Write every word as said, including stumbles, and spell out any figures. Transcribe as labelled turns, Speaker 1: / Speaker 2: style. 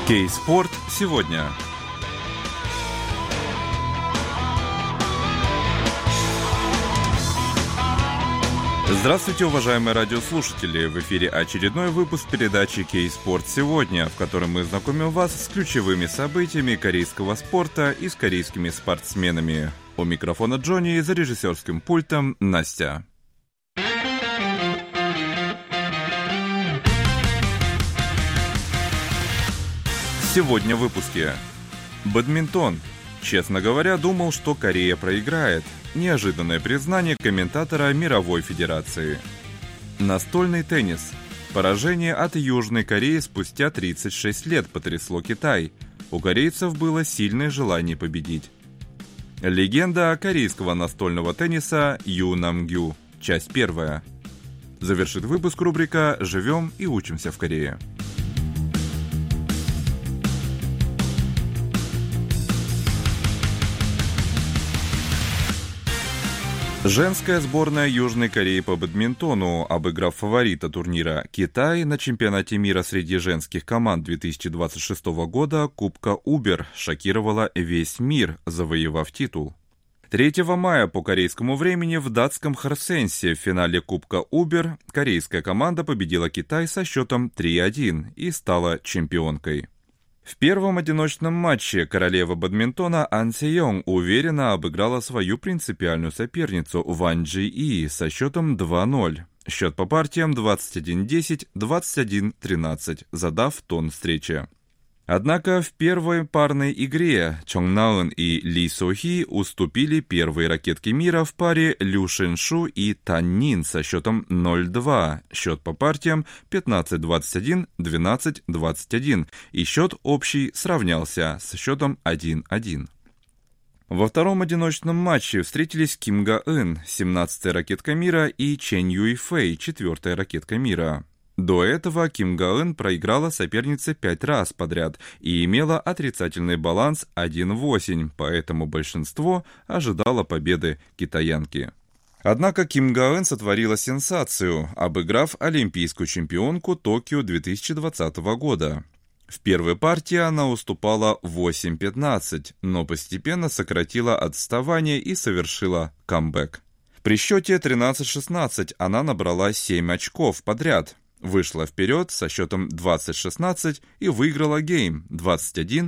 Speaker 1: Кей-спорт сегодня. Здравствуйте, уважаемые радиослушатели! В эфире очередной выпуск передачи «Кей-спорт сегодня», в котором мы знакомим вас с ключевыми событиями корейского спорта и с корейскими спортсменами. У микрофона Джонни, за режиссерским пультом Настя. Сегодня в выпуске. Бадминтон. Честно говоря, думал, что Корея проиграет. Неожиданное признание комментатора Мировой Федерации. Настольный теннис. Поражение от Южной Кореи спустя тридцать шесть лет потрясло Китай. У корейцев было сильное желание победить. Легенда корейского настольного тенниса Ю Намгю. Часть первая. Завершит выпуск рубрика «Живем и учимся в Корее». Женская сборная Южной Кореи по бадминтону, обыграв фаворита турнира Китай на чемпионате мира среди женских команд две тысячи двадцать шестого года Кубка Убер, шокировала весь мир, завоевав титул. третьего мая по корейскому времени в датском Хорсенсе в финале Кубка Убер корейская команда победила Китай со счетом три один и стала чемпионкой. В первом одиночном матче королева бадминтона Ан Се-йонг уверенно обыграла свою принципиальную соперницу Ван Джи-и со счетом два ноль. Счет по партиям двадцать один десять, двадцать один тринадцать, задав тон встречи. Однако в первой парной игре Чон На-ын и Ли Со-хи уступили первые ракетки мира в паре Лю Шен-шу и Тан Нин со счетом ноль два. Счет по партиям пятнадцать двадцать один, двенадцать двадцать один. И счет общий сравнялся со счетом один один. Во втором одиночном матче встретились Ким Га-ын, семнадцатая ракетка мира, и Чен Юй-фэй, четвертая ракетка мира. До этого Ким Га-ын проиграла сопернице пять раз подряд и имела отрицательный баланс один восемь, поэтому большинство ожидало победы китаянки. Однако Ким Га-ын сотворила сенсацию, обыграв олимпийскую чемпионку Токио две тысячи двадцатого года. В первой партии она уступала восемь пятнадцать, но постепенно сократила отставание и совершила камбэк. При счете тринадцать шестнадцать она набрала семь очков подряд. Вышла вперед со счетом двадцать шестнадцать и выиграла гейм двадцать один